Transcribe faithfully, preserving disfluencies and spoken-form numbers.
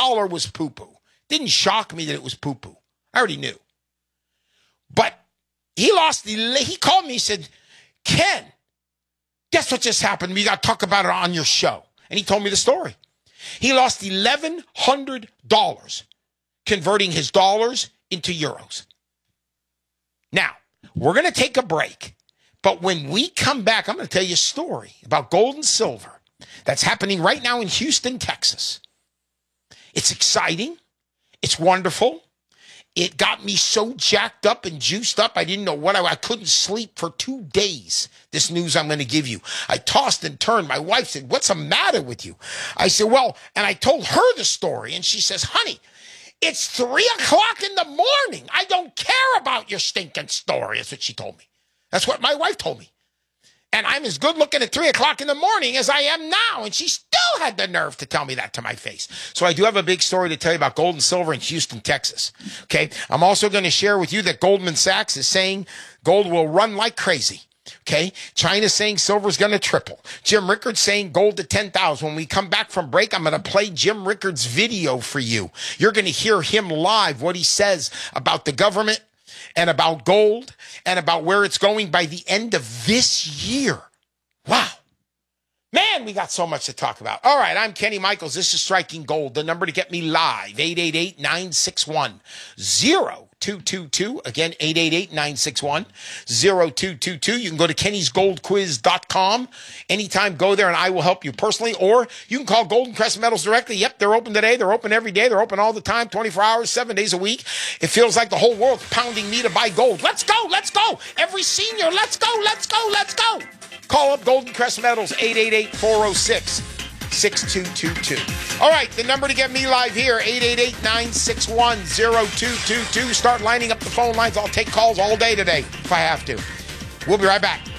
dollar was poo-poo. Didn't shock me that it was poo-poo. I already knew. But he lost the, he called me, he said, Ken, guess what just happened? We got to talk about it on your show. And he told me the story. He lost eleven hundred dollars converting his dollars into euros. Now, we're going to take a break. But when we come back, I'm going to tell you a story about gold and silver that's happening right now in Houston, Texas. It's exciting. It's wonderful. It got me so jacked up and juiced up, I didn't know what I, I couldn't sleep for two days. This news I'm going to give you. I tossed and turned. My wife said, what's the matter with you? I said, well, and I told her the story, and she says, honey, it's three o'clock in the morning. I don't care about your stinking story. That's what she told me. That's what my wife told me. And I'm as good looking at three o'clock in the morning as I am now. And she still had the nerve to tell me that to my face. So I do have a big story to tell you about gold and silver in Houston, Texas. Okay. I'm also going to share with you that Goldman Sachs is saying gold will run like crazy. Okay. China's saying silver's going to triple. Jim Rickards saying gold to ten thousand. When we come back from break, I'm going to play Jim Rickards' video for you. You're going to hear him live, what he says about the government and about gold and about where it's going by the end of this year. Wow. Man, we got so much to talk about. All right, I'm Kenny Michaels. This is Striking Gold. The number to get me live, eight eight eight, nine six one, zero two two two. Again, eight eight eight, nine six one, zero two two two. You can go to kennys gold quiz dot com. Anytime, go there and I will help you personally. Or you can call Golden Crest Metals directly. Yep, they're open today. They're open every day. They're open all the time, twenty-four hours, seven days a week. It feels like the whole world's pounding me to buy gold. Let's go, let's go. Every senior, let's go, let's go, let's go. Call up Golden Crest Metals, eight eight eight, four oh six, six two two two. All right, the number to get me live here, eight eight eight, nine six one, zero two two two. Start lining up the phone lines. I'll take calls all day today if I have to. We'll be right back.